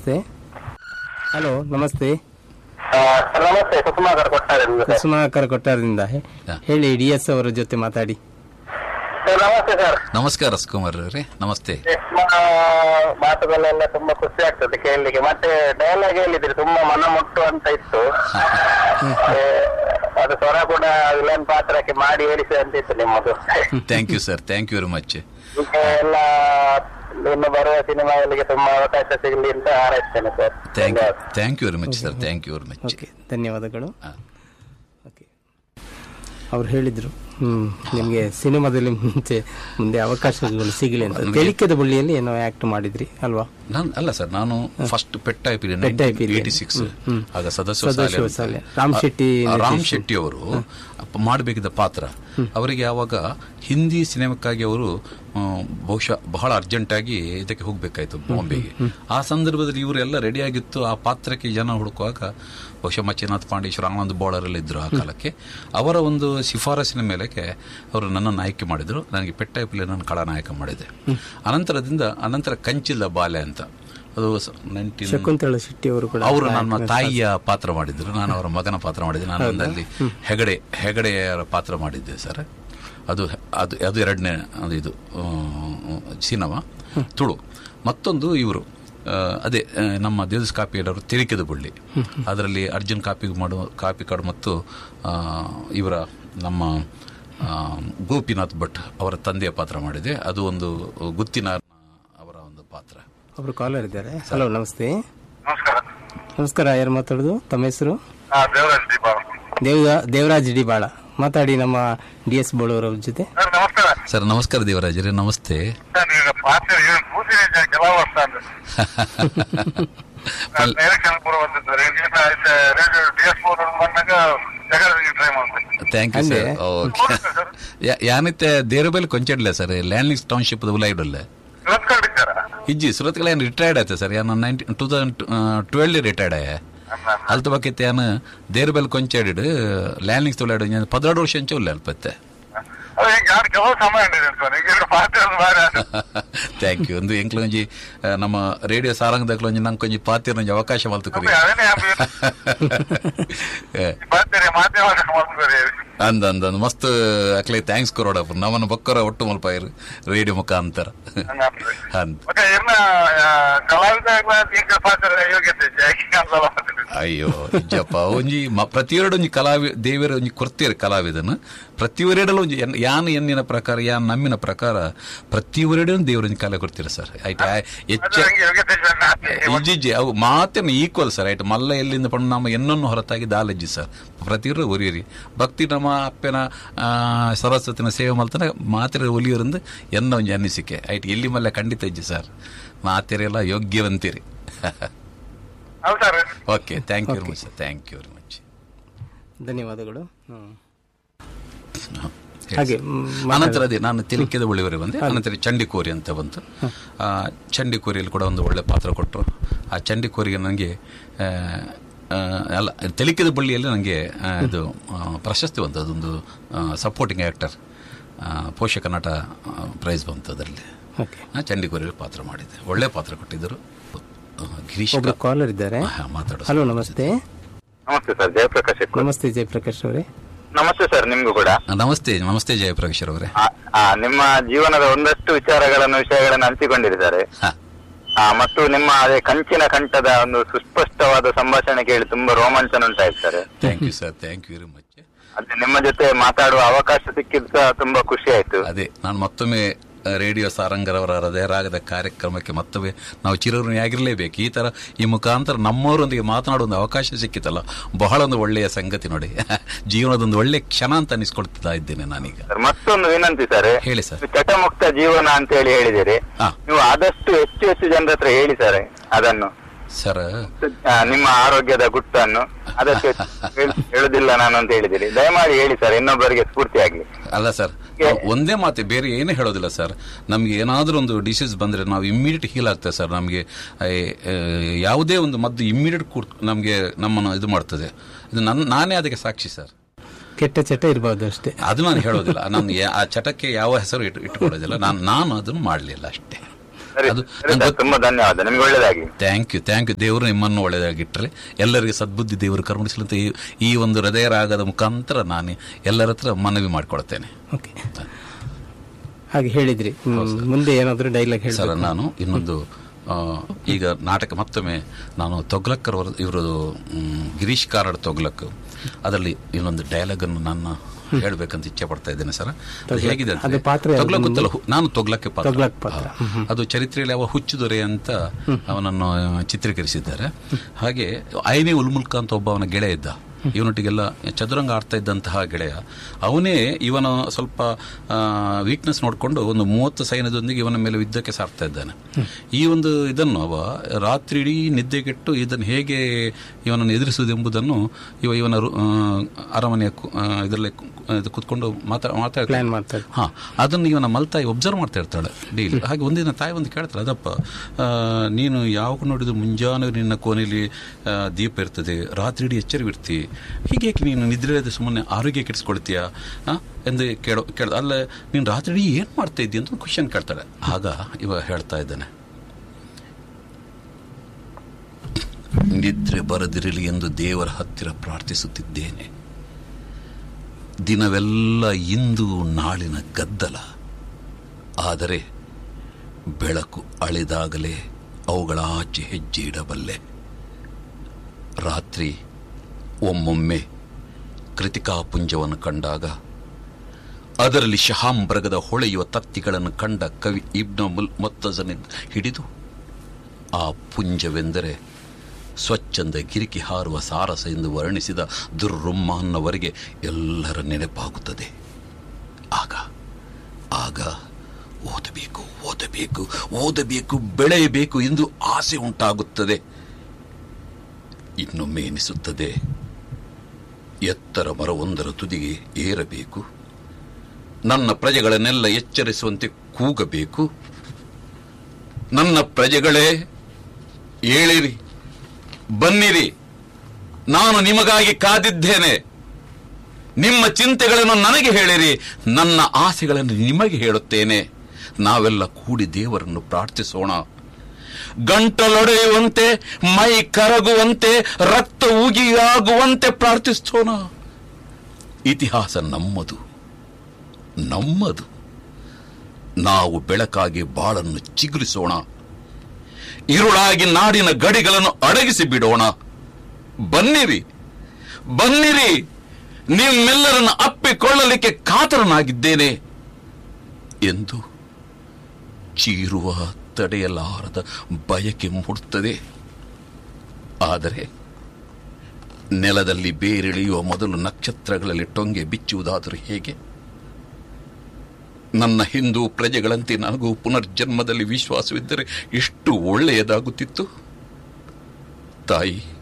ನಮಸ್ತೆ. ಹಲೋ ನಮಸ್ತೆ. ನಮಸ್ತೆ, ಕುಸುಮಾಕರ್ ಕೊಟ್ಟಾರದಿಂದ ಹೇಳಿ, DS ಅವರ ಜೊತೆ ಮಾತಾಡಿ. ನಮಸ್ತೆ ಸರ್. ನಮಸ್ಕಾರ ಸುಕುಮಾರ್ ಅವರೇ, ನಮಸ್ತೆ. ಮಾತುಗಳೆಲ್ಲ ತುಂಬಾ ಖುಷಿ ಆಗ್ತದೆ ಕೇಳಲಿಕ್ಕೆ. ಮತ್ತೆ ಡೈಲಾಗ್ ಹೇಳಿದ್ರಿ, ತುಂಬಾ ಮನ ಮುಟ್ಟು ಅಂತ ಇತ್ತು. ಅದು ಸ್ವರ ಕೂಡ ವಿಲನ್ ಪಾತ್ರಕ್ಕೆ ಮಾಡಿ ಹೇಳಿಸಿ ಅಂತ ಇತ್ತು ನಿಮ್ಮದು. Thank you sir, thank you very much. ಎಲ್ಲ ಇನ್ನು ಬರುವ ಸಿನಿಮಾಗಳಿಗೆ ತುಂಬಾ ಅವಕಾಶ ಸಿಗಲಿ ಅಂತ ಹಾರೈಸ್ತೇನೆ sir. Thank you very much sir, thank you very much. ಧನ್ಯವಾದಗಳು. ಅವ್ರು ಹೇಳಿದ್ರು ನಿಮ್ಗೆ ಸಿನಿಮಾದಲ್ಲಿ ಮುಂದೆ ಅವಕಾಶಗಳು ಸಿಗಲಿ ಅಂತ. ತೆಲಿಕೆದ ಬಳ್ಳಿಯಲ್ಲಿ ಏನೋ ಆಕ್ಟ್ ಮಾಡಿದ್ರಿ ಅಲ್ವಾ? ಅಲ್ಲ ಸರ್, ನಾನು ಫಸ್ಟ್ ಪೆಟ್ಟಾಯ್ ಪೀರಿಯಡ್ 86 ಆಗ ಸದಸ್ಯ ರಾಮ್ ಶೆಟ್ಟಿ ಅವರು ಮಾಡಬೇಕಿದ್ದ ಪಾತ್ರ. ಅವರಿಗೆ ಯಾವಾಗ ಹಿಂದಿ ಸಿನಿಮಾಕ್ಕಾಗಿ ಅವರು ಬಹುಶಃ ಬಹಳ ಅರ್ಜೆಂಟ್ ಆಗಿ ಇದಕ್ಕೆ ಹೋಗ್ಬೇಕಾಯ್ತು ಬಾಂಬೆಗೆ. ಆ ಸಂದರ್ಭದಲ್ಲಿ ಇವರೆಲ್ಲ ರೆಡಿ ಆಗಿತ್ತು. ಆ ಪಾತ್ರಕ್ಕೆ ಜನ ಹುಡುಕುವಾಗ ಬಹುಶಃ ಮಚ್ಚನಾಥ್ ಪಾಂಡೇಶ್ವರ, ಆನಂದ್ ಬೋಳರಲ್ಲಿ ಇದ್ರು ಆ ಕಾಲಕ್ಕೆ. ಅವರ ಒಂದು ಶಿಫಾರಸಿನ ಮೇಲಕ್ಕೆ ಅವರು ನನ್ನನ್ನು ಆಯ್ಕೆ ಮಾಡಿದ್ರು. ನನಗೆ ಪೆಟ್ಟಾಯ್ಪಲ್ಲಿ ನಾನು ಖಳನಾಯಕ ಮಾಡಿದೆ. ಅನಂತರ ಕಂಚಿಲ್ಲ ಬಾಲ್ಯ ಅಂತ, ಅದು ಶಕುಂತಲಾ ಶೆಟ್ಟಿ ಅವರು ನನ್ನ ತಾಯಿಯ ಪಾತ್ರ ಮಾಡಿದ್ರು, ನಾನು ಅವರ ಮಗನ ಪಾತ್ರ ಮಾಡಿದ್ದೆ. ನಾನು ಒಂದಲ್ಲಿ ಹೆಗಡೆಯರ ಪಾತ್ರ ಮಾಡಿದ್ದೆ ಸರ್. ಅದು ಎರಡನೇ ಇದು ಸಿನಿಮಾ ತುಳು. ಮತ್ತೊಂದು ಇವರು ಅದೇ ನಮ್ಮ ದೇವದಾಸ್ ಕಾಪಿ ಹೇಳೋರು ತೆಲಿಕೆದ ಬಳ್ಳಿ, ಅದರಲ್ಲಿ ಅರ್ಜುನ್ ಕಾಪಿಕಾಡ್ ಮತ್ತು ಇವರ ನಮ್ಮ ಗೋಪಿನಾಥ್ ಭಟ್ ಅವರ ತಂದೆಯ ಪಾತ್ರ ಮಾಡಿದೆ. ಅದು ಒಂದು ಗುತ್ತಿನ ಅವರ ಒಂದು ಪಾತ್ರ. ಒಬ್ರು ಕಾಲರ್ ಇದ್ದಾರೆ. ಹಲೋ ನಮಸ್ತೆ. ನಮಸ್ಕಾರ. ಯಾರು ಮಾತಾಡೋದು? ತಮ್ಮ ಹೆಸರು? ದೇವರಾಜ್ ಡಿ ಬಾಳ. ಮಾತಾಡಿ ನಮ್ಮ DS ಬೋಳೂರವ್ರ ಜೊತೆ. ಸರ್ ನಮಸ್ಕಾರ ದೇವರಾಜರೇ, ನಮಸ್ತೆ. Thank you sir. ಯಾನಿತ್ತೆ ದೇರಬೇಲ್ ಕೊಂಚಡ್ಲೆ sir, ಲ್ಯಾಂಡ್ಲಿಂಗ್ಸ್ township ಉಲಾಯಿಡಲ್ಲ ಇಜ್ಜಿ ಸುರತ್ಕಲ ಏನು ರಿಟೈರ್ಡ್ ಆಯ್ತು ಸರ್. ಯಾನು 2012 ರಿಟೈರ್ಡ್ ಆಯ. ಅಲ್ತ ಬಕ್ಕಿತ್ತು ಯಾನು ದೇರಬೇಲ್ ಕೊಂಚಾಡಿಡು ಲ್ಯಾಂಡ್ಲಿಂಗ್ಸ್ ತೊಲಾಡು 12 ವರ್ಷ ಅಂಚೆ ಉಲ್ಲ ಅಲ್ಪತ್ತೆ. Thank you. ಒಂದು ಎಂಕ್ಲೊಂಜಿ ನಮ್ಮ ರೇಡಿಯೋ ಸಾರಂಗದಕ್ಲೊಂಜಿ ನಂಗೆ ಕೊಂಚ ಪಾತಿರೊಂಜಿ ಅವಕಾಶ ಮಲ್ತುಕೊರಿ ಅಂದ ಮಸ್ತ್ ಅಕ್ಲೆ ಥ್ಯಾಂಕ್ಸ್ ಕೊರೋಡಪ್ಪ. ನಮ್ಮನ್ನ ಬಕ್ಕರ ಒಟ್ಟು ಮಲ್ಪಾಯಿರು ರೇಡಿಯೋ ಮುಖಾಂತರ. ಅಯ್ಯೋ ಇಜ್ಜಪ್ಪ, ಒಂಜಿ ಪ್ರತಿಯೊರಡೊಂಜಿ ದೇವರ ಒಂಜಿ ಕೊರ್ತೀರಿ ಕಲಾವಿದನು. ಪ್ರತಿಯೊರೆಡಲು ಒಂಜಿ ಯಾನು ಎನ್ನಿನ ಪ್ರಕಾರ ಯಾನ್ ನಮ್ಮಿನ ಪ್ರಕಾರ ಪ್ರತಿಯೊರೆಡನು ದೇವರೊಂಜಿ ಕಲೆ ಕೊಡ್ತೀರ ಸರ್. ಆಯ್ತು ಇಜ್ಜಿಜ್ಜಿ ಅವು ಮಾತೇನು ಈಕ್ವಲ್ ಸರ್. ಆಯ್ತು ಮಲ್ಲ ಎಲ್ಲಿಂದ ಪಂಡು ನಮ್ಮ ಎನ್ನನ್ನು ಹೊರತಾಗಿ ದಾಲಜ್ಜಿ ಸರ್. ಪ್ರತಿಯೊರು ಒರಿಯರಿ ಭಕ್ತಿ ನಮ್ಮ ಅಪ್ಪನ ಸರಸ್ವತಿನ ಸೇವೆ ಮಲ್ತಾನೆ ಮಾತಿರ ಒಲಿಯೋರಿಂದ ಎನ್ನ ಒಂಜಿ ಅನ್ನಿಸಿಕೆ ಆಯ್ತು. ಎಲ್ಲಿ ಮಲ್ಲ ಖಂಡಿತ ಇಜ್ಜಿ sir. ಮಾತಿರೆಲ್ಲ ಯೋಗ್ಯವಂತೀರಿ. Okay, thank you very much sir, thank you very much. ಧನ್ಯವಾದಗಳು. ಅನಂತರ ಅದೇ ನಾನು ತೆಲಿಕೆದ ಬಳಿವರೆಗೆ ಬಂದೆ. ಅನಂತರ ಚಂಡಿಕೋರಿ ಅಂತ ಬಂತು. ಚಂಡಿಕೋರಿಯಲ್ಲಿ ಕೂಡ ಒಂದು ಒಳ್ಳೆ ಪಾತ್ರ ಕೊಟ್ಟರು. ಆ ಚಂಡಿಕೋರಿಗೆ ನನಗೆ ಅಲ್ಲ ತೆಲಿಕೆದ ಬಳ್ಳಿಯಲ್ಲಿ ನನಗೆ ಇದು ಪ್ರಶಸ್ತಿ ಬಂತು. ಅದೊಂದು ಸಪೋರ್ಟಿಂಗ್ ಆ್ಯಕ್ಟರ್ ಪೋಷಕ ನಟ ಪ್ರೈಸ್ ಬಂತು. ಅದರಲ್ಲಿ ಚಂಡಿಕೋರಿಯಲ್ಲಿ ಪಾತ್ರ ಮಾಡಿದ್ದೆ. ಒಳ್ಳೆ ಪಾತ್ರ ಕೊಟ್ಟಿದ್ದರು. ಗಿರೀಶ್ ಕಾಲರ್ ಇದ್ದಾರೆ. ಮಾತಾಡೋ. ಹಲೋ ನಮಸ್ತೆ. ನಮಸ್ತೆ ಸರ್, ಜಯಪ್ರಕಾಶ್. ನಮಸ್ತೆ ಜಯಪ್ರಕಾಶ್ ಅವರೇ. ನಮಸ್ತೆ ಸರ್, ನಿಮ್ಗೂ ಕೂಡ ನಮಸ್ತೆ. ನಮಸ್ತೆ ಜಯಪ್ರಕಾಶ್ ಅವರೇ. ನಿಮ್ಮ ಜೀವನದ ಒಂದಷ್ಟು ವಿಷಯಗಳನ್ನು ಹಂಚಿಕೊಂಡಿದ್ದಾರೆ ಮತ್ತು ನಿಮ್ಮ ಅದೇ ಕಂಚಿನ ಕಂಠದ ಒಂದು ಸುಸ್ಪಷ್ಟವಾದ ಸಂಭಾಷಣೆ ಕೇಳಿ ತುಂಬಾ ರೋಮಾಂಚನ ಉಂಟಾಯ್ತು sir. Thank you sir, thank you very much. ಅದೇ ನಿಮ್ಮ ಜೊತೆ ಮಾತಾಡುವ ಅವಕಾಶ ಸಿಕ್ಕಿದ್ದು ತುಂಬಾ ಖುಷಿ ಆಯ್ತು. ಅದೇ ನಾನು ಮತ್ತೊಮ್ಮೆ ರೇಡಿಯೋ ಸಾರಂಗರವರ ಹೃದಯರಾಗದ ಕಾರ್ಯಕ್ರಮಕ್ಕೆ ಮತ್ತೊಮ್ಮೆ ನಾವು ಚಿರಋಣಿ ಆಗಿರಲೇಬೇಕು. ಈ ತರ ಈ ಮುಖಾಂತರ ನಮ್ಮವರೊಂದಿಗೆ ಮಾತನಾಡುವ ಒಂದು ಅವಕಾಶ ಸಿಕ್ಕಿತಲ್ಲ, ಬಹಳ ಒಂದು ಒಳ್ಳೆಯ ಸಂಗತಿ ನೋಡಿ. ಜೀವನದೊಂದು ಒಳ್ಳೆ ಕ್ಷಣ ಅಂತ ಅನಿಸ್ಕೊಳ್ತಾ ಇದ್ದೇನೆ ನಾನೀಗ. ಮತ್ತೊಂದು ವಿನಂತಿ ಸರ್. ಹೇಳಿ ಸರ್. ಚಟಮುಕ್ತ ಜೀವನ ಅಂತ ಹೇಳಿದಿರಿ, ನೀವು ಆದಷ್ಟು ಹೆಚ್ಚು ಜನರ ಹತ್ರ ಹೇಳಿ ಸರ್ ಅದನ್ನು. ಸರ್ ನಿಮ್ಮ ಆರೋಗ್ಯದ ಗುಟ್ಟನ್ನು ಅದಕ್ಕೆ ಹೇಳುದಿಲ್ಲ ನಾನು ಅಂತ ಹೇಳಿದಿರಿ. ದಯಮಾಡಿ ಹೇಳಿ ಸರ್, ಇನ್ನೊಬ್ಬರಿಗೆ ಸ್ಫೂರ್ತಿ ಆಗ್ಲಿ. ಅಲ್ಲ ಸರ್, ಒಂದೇ ಮಾತೆ, ಬೇರೆ ಏನೇ ಹೇಳೋದಿಲ್ಲ ಸರ್. ನಮ್ಗೆ ಏನಾದ್ರೂ ಒಂದು ಡಿಸೀಸ್ ಬಂದ್ರೆ ನಾವು ಇಮ್ಮಿಡಿಯೇಟ್ ಹೀಲ್ ಆಗ್ತದೆ ಸರ್. ನಮಗೆ ಯಾವುದೇ ಒಂದು ಮದ್ದು ಇಮ್ಮಿಡಿಯೇಟ್ ನಮಗೆ ನಮ್ಮನ್ನು ಇದು ಮಾಡ್ತದೆ. ಇದು ನಾನೇ ಅದಕ್ಕೆ ಸಾಕ್ಷಿ ಸರ್. ಕೆಟ್ಟ ಚಟ ಇರಬಹುದು ಅಷ್ಟೇ, ಅದು ನಾನು ಹೇಳೋದಿಲ್ಲ. ನಾನು ಆ ಚಟಕ್ಕೆ ಯಾವ ಹೆಸರು ಇಟ್ಟುಕೊಳ್ಳೋದಿಲ್ಲ. ನಾನು ಅದನ್ನು ಮಾಡಲಿಲ್ಲ ಅಷ್ಟೇ. ಅದು ತುಂಬಾ ಧನ್ಯವಾದ, ನಿಮ್ಗೆ ಒಳ್ಳೇದಾಗಿ. ಥ್ಯಾಂಕ್ ಯು ದೇವರು ನಿಮ್ಮನ್ನು ಒಳ್ಳೆದಾಗಿಟ್ಟರೆ, ಎಲ್ಲರಿಗೆ ಸದ್ಬುದ್ಧಿ ದೇವರು ಕರುಣಿಸಲಂತ ಈ ಒಂದು ಹೃದಯ ರಾಗದ ಮುಖಾಂತರ ನಾನು ಎಲ್ಲರ ಹತ್ರ ಮನವಿ ಮಾಡಿಕೊಳ್ತೇನೆ. ಓಕೆ, ಹಾಗೆ ಹೇಳಿದ್ರಿ. ಮುಂದೆ ಏನಾದರೂ ಡೈಲಾಗ್ ಹೇಳಿ ಸರ್. ನಾನು ಇನ್ನೊಂದು ಈಗ ನಾಟಕ ಮತ್ತೊಮ್ಮೆ ನಾನು ತೊಗ್ಲಕ್ಕರ್ ಇವರದು ಗಿರೀಶ್ ಕಾರ್ನಾಡ್ ತೊಗ್ಲಕ್, ಅದರಲ್ಲಿ ಇನ್ನೊಂದು ಡೈಲಾಗ್ ಅನ್ನು ನಾನು ಹೇಳ್ಬೇಕಂತ ಇಚ್ಛೆ ಪಡ್ತಾ ಇದ್ದೇನೆ ಸರ್. ಅದು ಹೇಗಿದೆ ತೊಗ್ಲಕ್ ಗೊತ್ತಲ್ಲ, ನಾನು ತೊಗ್ಲಕ್ಕೆ ಪಾತ್ರ. ಅದು ಚರಿತ್ರೆಯಲ್ಲಿ ಅವ ಹುಚ್ಚು ದೊರೆ ಅಂತ ಅವನನ್ನು ಚಿತ್ರೀಕರಿಸಿದ್ದಾರೆ. ಹಾಗೆ ಐನೇ ಉಲ್ಮುಲ್ಕ ಅಂತ ಒಬ್ಬ ಅವನ ಗೆಳೆಯ ಇದ್ದ, ಇವನೊಟ್ಟಿಗೆಲ್ಲ ಚದುರಂಗ ಆಡ್ತಾ ಇದ್ದಂತಹ ಗೆಳೆಯ. ಅವನೇ ಇವನ ಸ್ವಲ್ಪ ವೀಕ್ನೆಸ್ ನೋಡಿಕೊಂಡು ಒಂದು 30 ಸೈನ್ಯದೊಂದಿಗೆ ಇವನ ಮೇಲೆ ಯುದ್ಧಕ್ಕೆ ಸಾರ್ತಾ ಇದ್ದಾನೆ. ಈ ಒಂದು ಇದನ್ನು ಅವ ರಾತ್ರಿ ಇಡೀ ನಿದ್ದೆಗೆಟ್ಟು ಇದನ್ನು ಹೇಗೆ ಇವನನ್ನು ಎದುರಿಸುವುದೆಂಬುದನ್ನು ಇವನ ಅರಮನೆಯ ಇದರಲ್ಲಿ ಕೂತ್ಕೊಂಡು ಮಾತಾಡ್ತಾಳೆ. ಅದನ್ನು ಇವನ ಮಲ್ತಾಯಿ ಒಬ್ಸರ್ವ್ ಮಾಡ್ತಾ ಇರ್ತಾಳೆ ಡೈಲಿ. ಹಾಗೆ ಒಂದಿನ ತಾಯಿ ಒಂದು ಕೇಳ್ತಾಳೆ, ಅದಪ್ಪ ನೀನು ಯಾವಾಗ ನೋಡಿದ್ರು ಮುಂಜಾನೆ ನಿನ್ನ ಕೋಣೆಯಲ್ಲಿ ದೀಪ ಇರ್ತದೆ, ರಾತ್ರಿ ಇಡೀ ಎಚ್ಚರವಿರ್ತಿ, ಹೀಗೆ ನೀನು ನಿದ್ರೆ ಸುಮ್ಮನೆ ಆರೋಗ್ಯ ಕೆಡಿಸ್ಕೊಳ್ತೀಯಾ ಎಂದು ಕೇಳ ಅಲ್ಲ, ನೀನು ರಾತ್ರಿ ಏನು ಮಾಡ್ತಾ ಇದ್ದೀಯ ಅಂತ ಕ್ವಶನ್ ಕೇಳ್ತಾಳೆ. ಆಗ ಇವ ಹೇಳ್ತಾ ಇದ್ದಾನೆ, ನಿದ್ರೆ ಬರದಿರಲಿ ಎಂದು ದೇವರ ಹತ್ತಿರ ಪ್ರಾರ್ಥಿಸುತ್ತಿದ್ದೇನೆ. ದಿನವೆಲ್ಲ ಇಂದು ನಾಳಿನ ಗದ್ದಲ, ಆದರೆ ಬೆಳಕು ಅಳೆದಾಗಲೇ ಅವುಗಳ ಆಚೆ ಹೆಜ್ಜೆ ಇಡಬಲ್ಲೆ. ರಾತ್ರಿ ಒಮ್ಮೊಮ್ಮೆ ಕೃತಿಕಾಪುಂಜವನ್ನು ಕಂಡಾಗ ಅದರಲ್ಲಿ ಶಹಾಂಬರಗದ ಹೊಳೆಯುವ ತತ್ತಿಗಳನ್ನು ಕಂಡ ಕವಿ ಇಬ್ನ ಮುತ್ತಜನಿಂದ ಹಿಡಿದು ಆ ಪುಂಜವೆಂದರೆ ಸ್ವಚ್ಛಂದ ಗಿರಿಕಿ ಹಾರುವ ಸಾರಸ ಎಂದು ವರ್ಣಿಸಿದ ದುರ್ರುಮ್ಮಾನ್ನವರೆಗೆ ಎಲ್ಲರ ನೆನಪಾಗುತ್ತದೆ. ಆಗ ಆಗ ಓದಬೇಕು ಓದಬೇಕು ಓದಬೇಕು ಬೆಳೆಯಬೇಕು ಎಂದು ಆಸೆ ಉಂಟಾಗುತ್ತದೆ. ಇನ್ನೊಮ್ಮೆ ಎನಿಸುತ್ತದೆ, ಎತ್ತರ ಮರವೊಂದರ ತುದಿಗೆ ಏರಬೇಕು, ನನ್ನ ಪ್ರಜೆಗಳನ್ನೆಲ್ಲ ಎಚ್ಚರಿಸುವಂತೆ ಕೂಗಬೇಕು. ನನ್ನ ಪ್ರಜೆಗಳೇ ಏಳಿರಿ, ಬನ್ನಿರಿ, ನಾನು ನಿಮಗಾಗಿ ಕಾದಿದ್ದೇನೆ. ನಿಮ್ಮ ಚಿಂತೆಗಳನ್ನು ನನಗೆ ಹೇಳಿರಿ, ನನ್ನ ಆಸೆಗಳನ್ನು ನಿಮಗೆ ಹೇಳುತ್ತೇನೆ. ನಾವೆಲ್ಲ ಕೂಡಿ ದೇವರನ್ನು ಪ್ರಾರ್ಥಿಸೋಣ. ಗಂಟಲೊಡೆಯುವಂತೆ, ಮೈ ಕರಗುವಂತೆ, ರಕ್ತ ಉಗಿಯಾಗುವಂತೆ ಪ್ರಾರ್ಥಿಸೋಣ. ಇತಿಹಾಸ ನಮ್ಮದು, ನಮ್ಮದು. ನಾವು ಬೆಳಕಾಗಿ ಬಾಳನ್ನು ಚಿಗುರಿಸೋಣ. ഇരുളാಗಿ ನಾಡಿನ ಗಡಿಗಳನ್ನು ಅಡಗಿಸಿ ಬಿಡೋಣ. ಬನ್ನಿರಿ, ಬನ್ನಿರಿ, ನಿಮ್ಮೆಲ್ಲರನ್ನು ಅಪ್ಪಿಕೊಳ್ಳಲಿಕ್ಕೆ ಕಾತರನಾಗಿದ್ದೇನೆ ಎಂದು ಚೀರುವ ತಡೆಯಲಾರದ ಬಯಕೆ ಮೂಡುತ್ತದೆ. ಆದರೆ ನೆಲದಲ್ಲಿ ಬೇರಿಳಿಯುವ ಮೊದಲು ನಕ್ಷತ್ರಗಳಲ್ಲಿ ಟೊಂಗೆ ಬಿಚ್ಚುವುದಾದರೂ ಹೇಗೆ? ನನ್ನ ಹಿಂದೂ ಪ್ರಜೆಗಳಂತೆ ನನಗೂ ಪುನರ್ಜನ್ಮದಲ್ಲಿ ವಿಶ್ವಾಸವಿದ್ದರೆ ಎಷ್ಟು ಒಳ್ಳೆಯದಾಗುತ್ತಿತ್ತು. ತಾಯಿ,